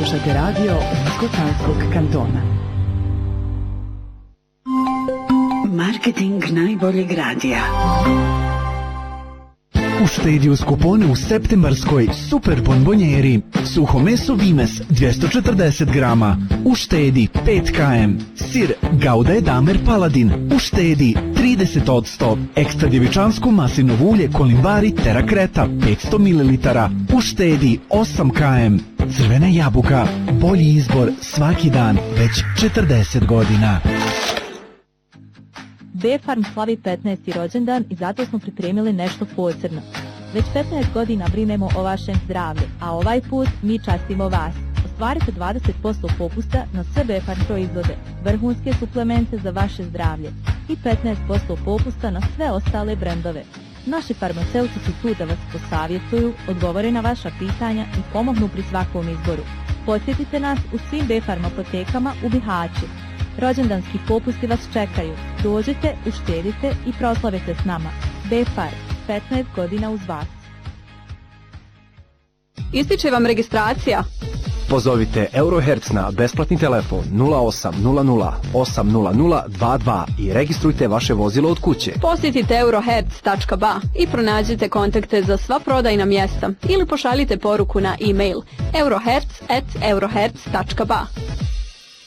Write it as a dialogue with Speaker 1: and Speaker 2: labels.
Speaker 1: Slušajte radio Unsko-Sanskog kantona. Marketing najboljeg radija.
Speaker 2: Uštedi uz kupone u septembarskoj super bonbonjeri. Suho meso Vimes 240 grama. Uštedi 5 km. Sir Gouda Edamer Paladin. Uštedi 30%. Ekstra djevičansko maslinovo ulje Kolimbari Terra Creta 500 ml. Uštedi 8 km. Crvena jabuka. Bolji izbor svaki dan već 40 godina.
Speaker 3: B-Farm slavi 15. rođendan i zato smo pripremili nešto posebno. Već 15 godina brinemo o vašem zdravlju, a ovaj put mi častimo vas. Ostvarite 20% popusta na sve B-Farm proizvode, vrhunske suplemente za vaše zdravlje i 15% popusta na sve ostale brendove. Naši farmaceuti su tu da vas posavjetuju, odgovore na vaša pitanja i pomognu pri svakom izboru. Posjetite nas u svim B-Farm apotekama u Bihaću. Rođendanski popusti vas čekaju. Dođite, uštedite i proslavite s nama. B-Farm, 15 godina uz vas.
Speaker 4: Ističe vam registracija?
Speaker 5: Pozovite Eurohertz na besplatni telefon 0800 800 22 i registrujte vaše vozilo od kuće.
Speaker 4: Posjetite eurohertz.ba i pronađite kontakte za sva prodajna mjesta ili pošaljite poruku na e-mail eurohertz@eurohertz.ba.